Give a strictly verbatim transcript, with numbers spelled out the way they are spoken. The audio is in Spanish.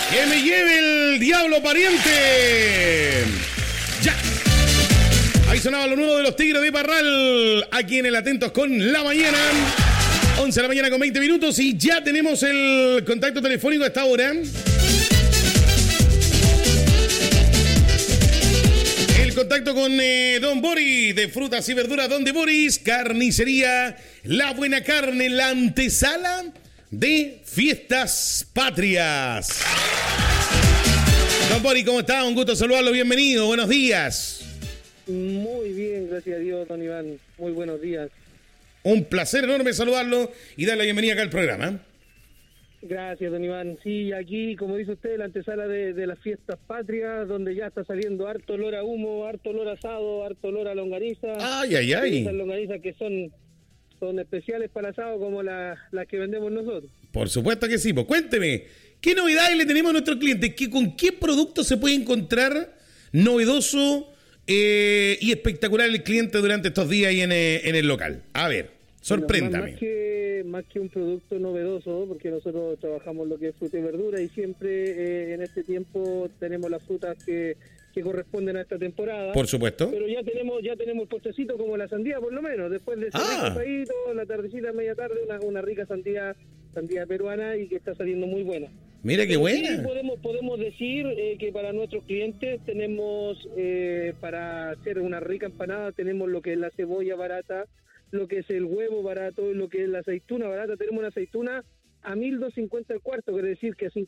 Que me lleve el diablo pariente. Ya. Ahí sonaba lo nuevo de los Tigres de Parral. Aquí en el Atentos con la mañana. once de la mañana con veinte minutos y ya tenemos el contacto telefónico a esta hora. El contacto con eh, Don Boris de Frutas y Verduras. Don de Boris, Carnicería La Buena Carne, la antesala de Fiestas Patrias. Don Boris, ¿cómo está? Un gusto saludarlo, bienvenido, buenos días. Muy bien, gracias a Dios, don Iván. Muy buenos días. Un placer enorme saludarlo y darle la bienvenida acá al programa. Gracias, don Iván. Sí, aquí, como dice usted, la antesala de, de las Fiestas Patrias, donde ya está saliendo harto olor a humo, harto olor a asado, harto olor a longaniza. Ay, ay, ay. Esas longanizas que son, son especiales para asado como las la que vendemos nosotros. Por supuesto que sí. Pues cuénteme, ¿qué novedades le tenemos a nuestros clientes? ¿Qué, ¿Con qué producto se puede encontrar novedoso eh, y espectacular el cliente durante estos días ahí en, eh, en el local? A ver, sorpréndame. Bueno, más, más, que, más que un producto novedoso, porque nosotros trabajamos lo que es fruta y verdura y siempre eh, en este tiempo tenemos las frutas que, que corresponden a esta temporada. Por supuesto. Pero ya tenemos ya tenemos postrecito como la sandía, por lo menos. Después de ese Ah. rico asadito, la tardecita, media tarde, una, una rica sandía, sandía peruana y que está saliendo muy buena. Mira qué Pero buena. sí, podemos, podemos decir eh, que para nuestros clientes tenemos, eh, para hacer una rica empanada, tenemos lo que es la cebolla barata, lo que es el huevo barato, lo que es la aceituna barata. Tenemos una aceituna a mil doscientos cincuenta el cuarto, quiere decir que